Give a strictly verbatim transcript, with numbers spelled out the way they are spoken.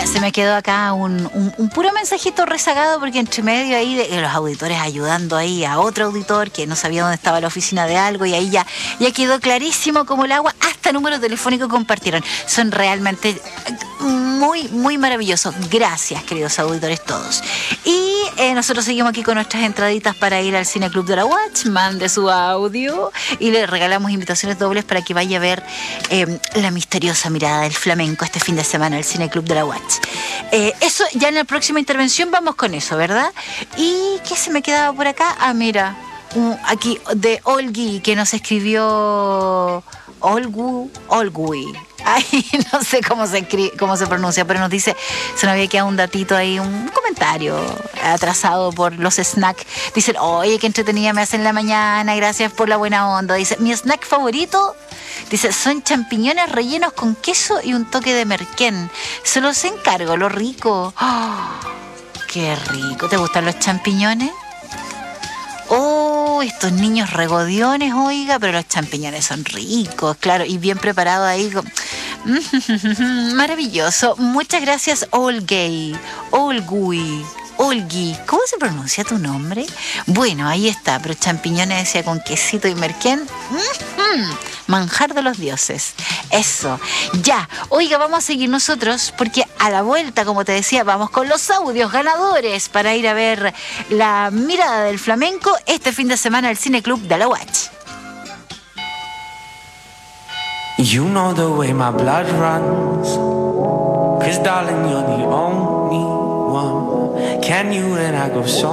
Mira, se me quedó acá un, un, un puro mensajito rezagado porque entre medio ahí de, de los auditores ayudando ahí a otro auditor que no sabía dónde estaba la oficina de algo y ahí ya, ya quedó clarísimo como el agua, hasta número telefónico compartieron. Son realmente muy, muy maravillosos. Gracias, queridos auditores todos. Y eh, nosotros seguimos aquí con nuestras entraditas para ir al Cine Club de la Watch. Mande su audio y le regalamos invitaciones dobles para que vaya a ver eh, la misteriosa mirada del flamenco este fin de semana al Cine Club de la Watch. Eh, eso ya en la próxima intervención vamos con eso, ¿verdad? ¿Y qué se me quedaba por acá? Ah, mira, un, aquí de Olgi que nos escribió Olgu, Olgui. Ay, no sé cómo se escribe, cómo se pronuncia, pero nos dice, se nos había quedado un datito ahí, un comentario atrasado por los snacks. Dicen, oye, qué entretenida me hacen en la mañana, gracias por la buena onda. Dice, mi snack favorito, dice, son champiñones rellenos con queso y un toque de merquén. Se los encargo, lo rico. Oh, qué rico. ¿Te gustan los champiñones? Oh, estos niños regodiones, oiga, pero los champiñones son ricos, claro, y bien preparados ahí. Maravilloso. Muchas gracias, Olgay, Olgui, Olgi. ¿Cómo se pronuncia tu nombre? Bueno, ahí está, pero champiñones decía con quesito y merquén. Mm-hmm. Manjar de los dioses. Eso. Ya. Oiga, vamos a seguir nosotros porque a la vuelta, como te decía, vamos con los audios ganadores para ir a ver la mirada del flamenco este fin de semana al Cine Club de la Watch. You know the way my blood runs, 'cause darling you're the only one. Can you and I go so